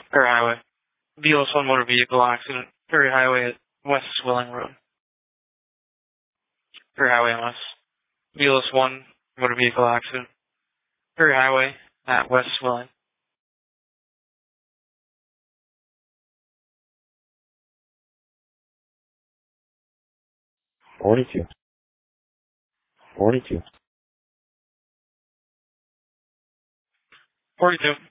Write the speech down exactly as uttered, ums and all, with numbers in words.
Perry Highway. B L S one motor vehicle accident. Perry Highway at West Swilling Road. Perry Highway M S. B L S one motor vehicle accident. Perry Highway at West Swilling. Forty-two. Forty-two. Forty-two.